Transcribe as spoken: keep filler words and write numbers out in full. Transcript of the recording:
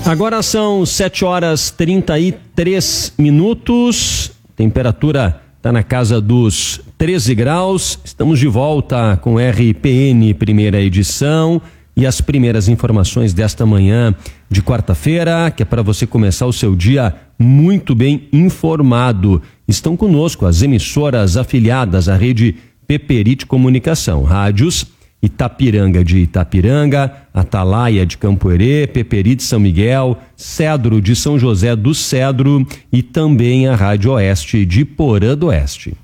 Agora são sete horas e trinta e três minutos, temperatura está na casa dos treze graus, estamos de volta com R P N primeira edição e as primeiras informações desta manhã de quarta-feira, que é para você começar o seu dia muito bem informado. Estão conosco as emissoras afiliadas à rede Peperite Comunicação, rádios Itapiranga de Itapiranga, Atalaia de Campoerê, Peperite São Miguel, Cedro de São José do Cedro e também a Rádio Oeste de Porã do Oeste.